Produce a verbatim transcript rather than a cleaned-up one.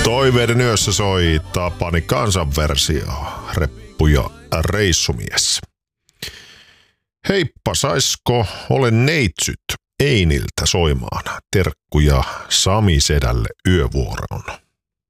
Toiveiden yössä soi Tapani kansanversio, reppu ja reissumies. Heippa, saisko Olen neitsyt Einiltä soimaan terkkuja Sami Sedälle yövuoroon?